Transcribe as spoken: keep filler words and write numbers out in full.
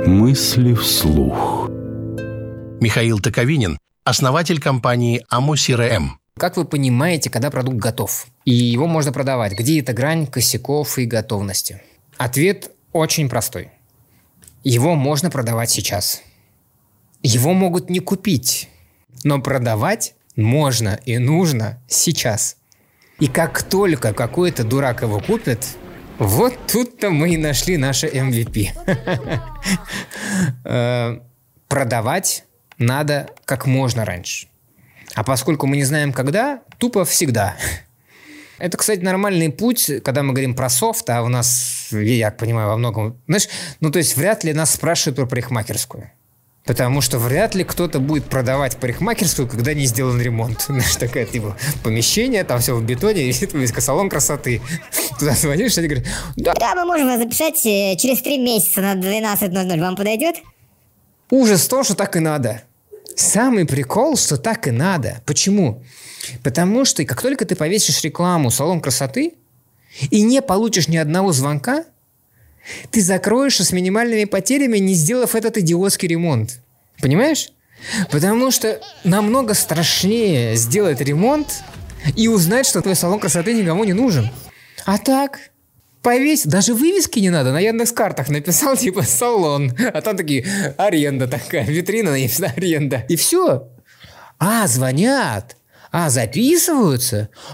Мысли вслух. Михаил Токовинин, основатель компании АМО-СИРЭМ. Как вы понимаете, когда продукт готов, и его можно продавать? Где эта грань косяков и готовности? Ответ очень простой. Его можно продавать сейчас. Его могут не купить, но продавать можно и нужно сейчас. И как только какой-то дурак его купит, вот тут-то мы и нашли наше эм ви пи. Продавать надо как можно раньше. А поскольку мы не знаем когда, тупо всегда. Это, кстати, нормальный путь, когда мы говорим про софт, а у нас, я понимаю, во многом... Знаешь, ну то есть вряд ли нас спрашивают про парикмахерскую. Потому что вряд ли кто-то будет продавать парикмахерскую, когда не сделан ремонт. Знаешь, такое типа помещение, там все в бетоне, висит салон красоты. Туда звонишь, и они говорят, да. Да, мы можем вас записать через три месяца на двенадцать ноль ноль. Вам подойдет? Ужас в том, что так и надо. Самый прикол, что так и надо. Почему? Потому что как только ты повесишь рекламу «Салон красоты» и не получишь ни одного звонка, ты закроешься с минимальными потерями, не сделав этот идиотский ремонт. Понимаешь? Потому что намного страшнее сделать ремонт и узнать, что твой салон красоты никому не нужен. А так, повесь, даже вывески не надо. На Яндекс.Картах написал типа «салон», а там такие «аренда» такая, витрина, аренда. И все. А, звонят. А, записываются?